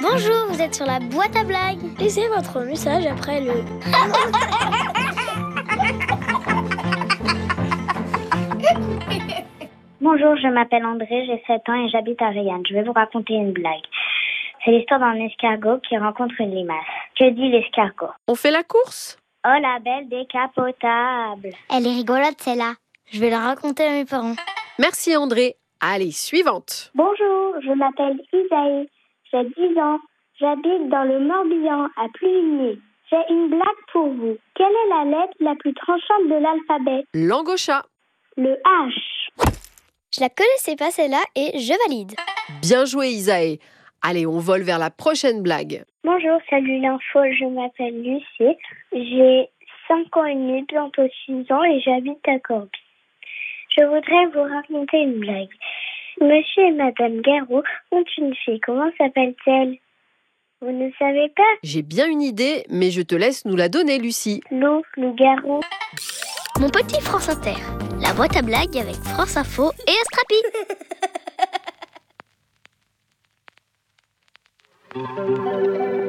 Bonjour, vous êtes sur la boîte à blagues. Laissez votre message après le... Bonjour, je m'appelle André, j'ai 7 ans et j'habite à Rianne. Je vais vous raconter une blague. C'est l'histoire d'un escargot qui rencontre une limace. Que dit l'escargot? On fait la course? Oh, la belle décapotable! Elle est rigolote celle-là. Je vais la raconter à mes parents. Merci André. Allez, suivante. Bonjour, je m'appelle Isaïe, j'ai 10 ans. J'habite dans le Morbihan, à Pluvigné. J'ai une blague pour vous. Quelle est la lettre la plus tranchante de l'alphabet? Langue au chat. Le H. Je la connaissais pas celle-là et je valide. Bien joué Isaïe. Allez, on vole vers la prochaine blague. Bonjour, salut l'info, je m'appelle Lucie. J'ai 5 ans et demi, bientôt 6 ans et j'habite à Corbie. Je voudrais vous raconter une blague. Monsieur et Madame Garou ont une fille. Comment s'appelle-t-elle? Vous ne savez pas? J'ai bien une idée, mais je te laisse nous la donner, Lucie. Loup-garou. Mon petit France Inter. La boîte à blagues avec France Info et Astrapi.